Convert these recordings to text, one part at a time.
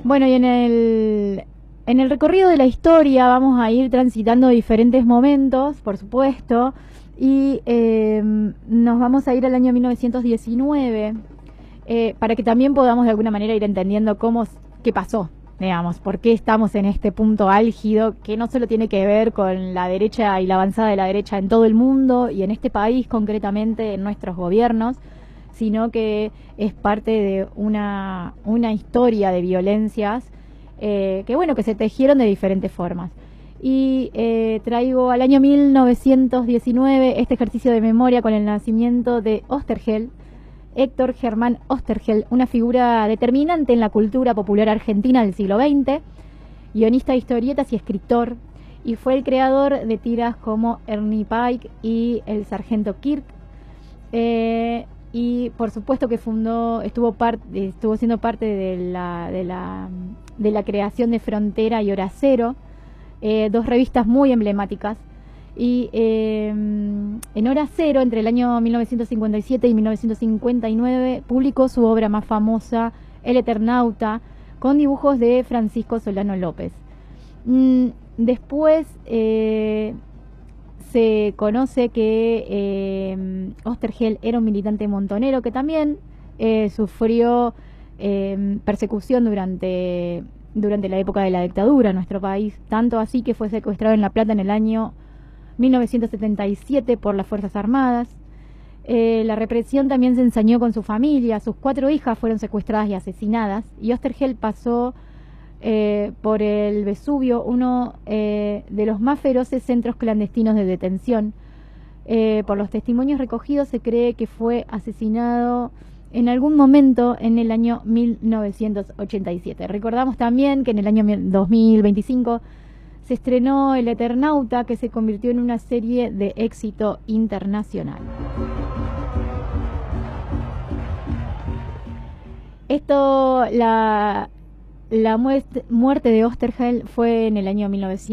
Bueno, y en el recorrido de la historia vamos a ir transitando diferentes momentos, por supuesto, y nos vamos a ir al año 1919, para que también podamos de alguna manera ir entendiendo qué pasó, digamos, por qué estamos en este punto álgido, que no solo tiene que ver con la derecha y la avanzada de la derecha en todo el mundo y en este país concretamente, en nuestros gobiernos, sino que es parte de una historia de violencias que se tejieron de diferentes formas. Y traigo al año 1919 este ejercicio de memoria con el nacimiento de Oesterheld, Héctor Germán Oesterheld, una figura determinante en la cultura popular argentina del siglo XX, guionista de historietas y escritor, y fue el creador de tiras como Ernie Pike y El Sargento Kirk. Y por supuesto que estuvo siendo parte de la creación de Frontera y Hora Cero, dos revistas muy emblemáticas. Y en Hora Cero, entre el año 1957 y 1959, publicó su obra más famosa, El Eternauta, con dibujos de Francisco Solano López. Después se conoce que Oesterheld era un militante montonero que también sufrió persecución durante la época de la dictadura en nuestro país, tanto así que fue secuestrado en La Plata en el año 1977 por las Fuerzas Armadas. La represión también se ensañó con su familia. Sus 4 hijas fueron secuestradas y asesinadas, y Oesterheld pasó por el Vesubio, uno de los más feroces centros clandestinos de detención. Por los testimonios recogidos se cree que fue asesinado en algún momento en el año 1987. Recordamos también que en el año 2025 se estrenó El Eternauta, que se convirtió en una serie de éxito internacional. La muerte de Oesterheld fue en el año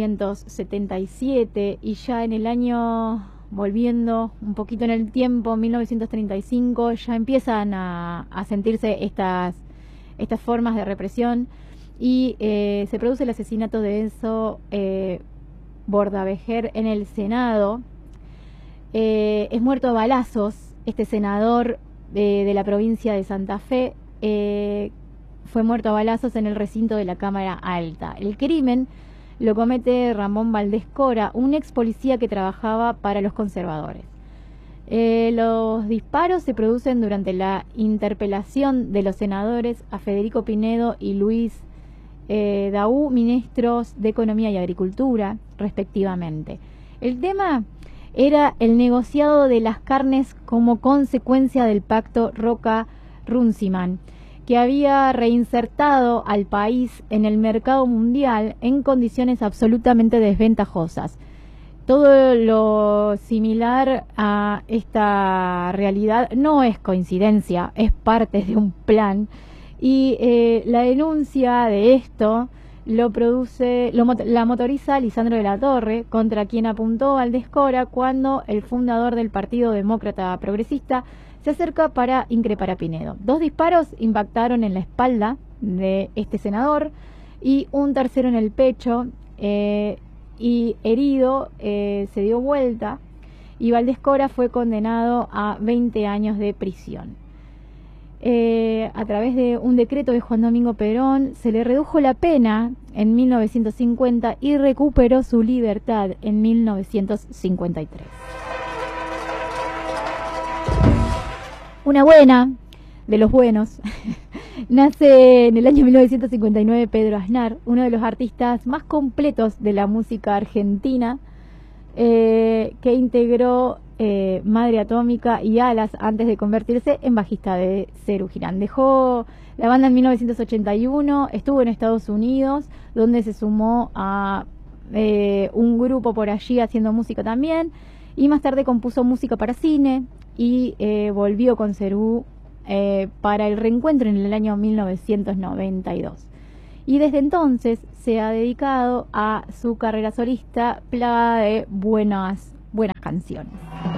1977, y ya en el año, volviendo un poquito en el tiempo, 1935, ya empiezan a sentirse estas formas de represión, y se produce el asesinato de Enzo Bordaberger en el Senado. Es muerto a balazos este senador de la provincia de Santa Fe. Fue muerto a balazos en el recinto de la Cámara Alta. El crimen lo comete Ramón Valdés Cora, un ex policía que trabajaba para los conservadores. Los disparos se producen durante la interpelación de los senadores a Federico Pinedo y Luis Daú, ministros de Economía y Agricultura, respectivamente. El tema era el negociado de las carnes como consecuencia del pacto Roca-Runciman, que había reinsertado al país en el mercado mundial en condiciones absolutamente desventajosas. Todo lo similar a esta realidad no es coincidencia, es parte de un plan. Y la denuncia de esto la motoriza Lisandro de la Torre, contra quien apuntó Valdés Cora cuando el fundador del Partido Demócrata Progresista se acerca para increpar a Pinedo. 2 disparos impactaron en la espalda de este senador y un tercero en el pecho, y herido se dio vuelta, y Valdés Cora fue condenado a 20 años de prisión. A través de un decreto de Juan Domingo Perón se le redujo la pena en 1950 y recuperó su libertad en 1953. Una buena, de los buenos, nace en el año 1959 Pedro Aznar, uno de los artistas más completos de la música argentina, que integró Madre Atómica y Alas antes de convertirse en bajista de Serú Girán. Dejó la banda en 1981, estuvo en Estados Unidos, donde se sumó a un grupo por allí haciendo música también, y más tarde compuso música para cine, y volvió con Serú para el reencuentro en el año 1992. Y desde entonces se ha dedicado a su carrera solista, plagada de buenas canciones.